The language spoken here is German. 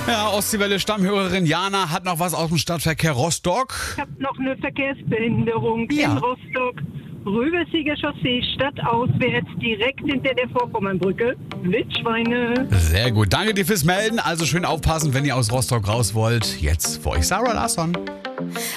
Ja, Ostseewelle-Stammhörerin Jana hat noch was aus dem Stadtverkehr Rostock. Ich habe noch eine Verkehrsbehinderung Ja. in Rostock. Rübelsieger Chaussee, stadtauswärts, direkt hinter der Vorpommernbrücke. Wildschweine. Sehr gut, danke dir fürs Melden. Also schön aufpassen, wenn ihr aus Rostock raus wollt. Jetzt für euch Sarah Larsson.